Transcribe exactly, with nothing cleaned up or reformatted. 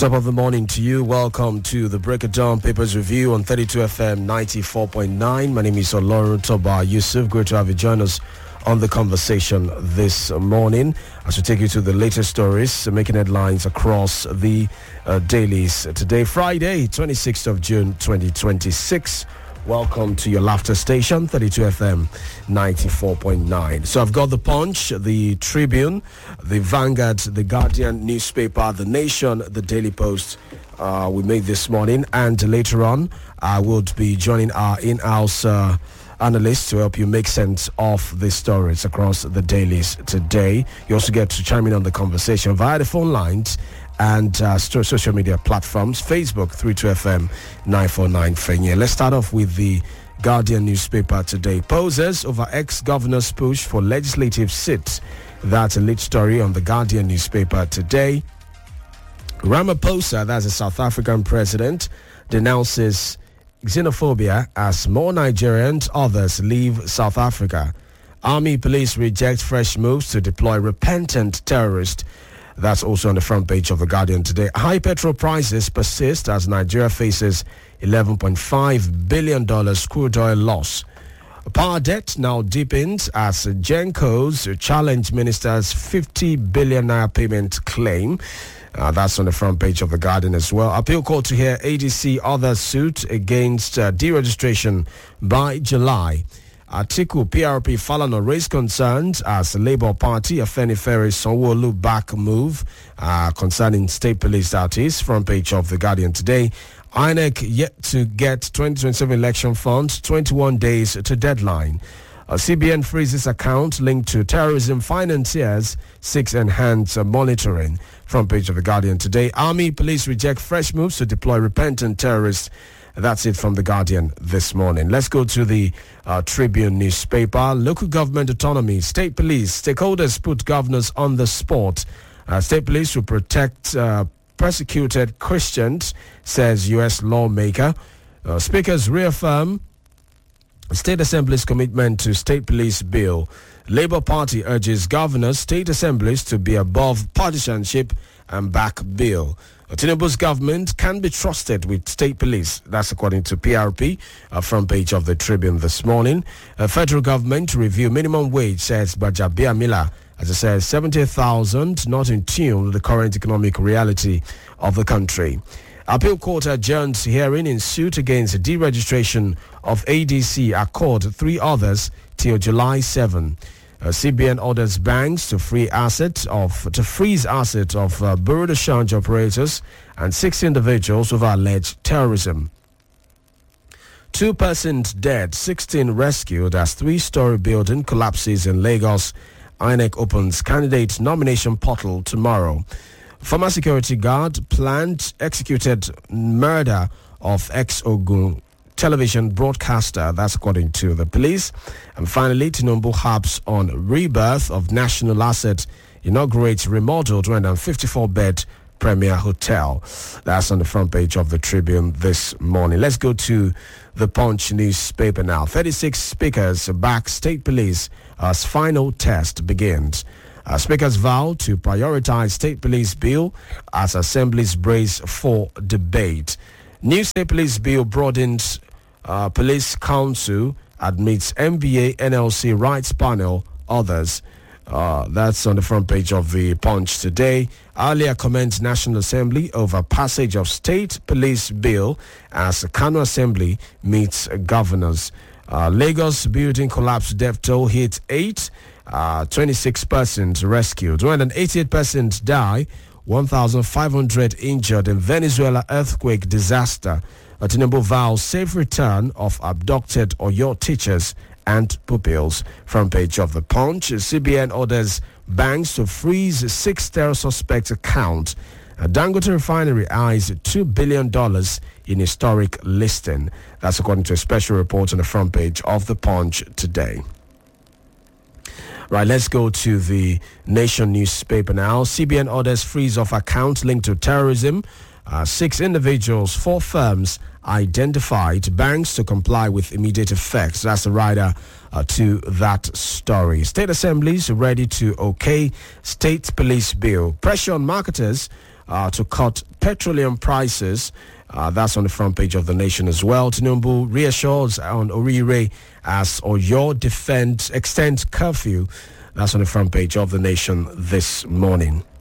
Top of the morning to you. Welcome to the Break of Dawn Papers Review on thirty-two F M ninety-four point nine. My name is Olorun Toba Yusuf. Great to have you join us on the conversation this morning as we take you to the latest stories making headlines across the uh, dailies. Today, Friday, twenty-sixth of June, twenty twenty-six. Welcome to your laughter station, thirty-two F M ninety-four point nine. So I've got the Punch, the Tribune, the Vanguard, the Guardian newspaper, the Nation, the Daily Post. Uh, we made this morning, and later on, I will be joining our in-house uh, analysts to help you make sense of the stories across the dailies today. You also get to chime in on the conversation via the phone lines and uh, social media platforms. Facebook, thirty-two F M nine forty-nine Fenye. Let's start off with the Guardian newspaper today. Poses over ex-governor's push for legislative seats. That's a lead story on the Guardian newspaper today. Ramaphosa, that's a South African president, denounces xenophobia as more Nigerians, others leave South Africa. Army police reject fresh moves to deploy repentant terrorists. That's also on the front page of The Guardian today. High petrol prices persist as Nigeria faces eleven point five billion dollars crude oil loss. Power debt now deepens as Gencos challenge minister's fifty billion naira payment claim. Uh, that's on the front page of The Guardian as well. Appeal court to hear A D C other suit against uh, deregistration by July. Atiku P R P Falana raised concerns as the Labour Party, Afenifere Sanwo-Olu back move uh, concerning state police, that is, front page of The Guardian today. I N E C yet to get twenty twenty-seven election funds, twenty-one days to deadline. Uh, C B N freezes account linked to terrorism financiers, seeks enhanced uh, monitoring. Front page of The Guardian today. Army police reject fresh moves to deploy repentant terrorists. That's it from The Guardian this morning. Let's go to the uh, Tribune newspaper. Local government autonomy, state police, stakeholders put governors on the spot. Uh, state police will protect uh, persecuted Christians, says U S lawmaker. Uh, speakers reaffirm State Assembly's commitment to state police bill. Labour Party urges governors, state assemblies to be above partisanship and back bill. Tinubu's government can be trusted with state police. That's according to P R P, uh, front page of the Tribune this morning. Uh, federal government to review minimum wage, says Gbajabiamila. As I said, seventy thousand, not in tune with the current economic reality of the country. Appeal court adjourns hearing in suit against deregistration of A D C Accord, three others, till July seventh. Uh, C B N orders banks to free assets of to freeze assets of uh, Bureau de Change operators and six individuals over alleged terrorism. Two persons dead, sixteen rescued as three-story building collapses in Lagos. I N E C opens candidate nomination portal tomorrow. Former security guard planned executed murder of ex-Ogun television broadcaster. That's according to the police. And finally, Tinubu harps on rebirth of national asset, inaugurates remodeled two hundred fifty-four bed Premier Hotel. That's on the front page of the Tribune this morning. Let's go to the Punch newspaper now. thirty-six speakers back state police as final test begins. Uh, speakers vow to prioritize state police bill as assemblies brace for debate. New state police bill broadens uh, police council, admits M B A N L C rights panel, others. Uh, that's on the front page of the Punch today. Earlier comments National Assembly over passage of state police bill as Kano Assembly meets governors. Uh, Lagos building collapse, death toll hit eight. Uh, twenty-six persons rescued. one hundred eighty-eight persons die. one thousand five hundred injured in Venezuela earthquake disaster. A Tinubu vows safe return of abducted Oyo teachers and pupils. Front page of the Punch. C B N orders banks to freeze six terror suspects account. A Dangote refinery eyes two billion dollars in historic listing. That's according to a special report on the front page of the Punch today. Right, let's go to the Nation newspaper now. C B N orders freeze of accounts linked to terrorism. Uh, six individuals, four firms identified. Banks to comply with immediate effects. That's the rider uh, to that story. State assemblies ready to okay state police bill. Pressure on marketers uh, to cut petroleum prices. Uh, that's on the front page of The Nation as well. Tinubu reassures on Orire as Oyo defend extends curfew. That's on the front page of The Nation this morning.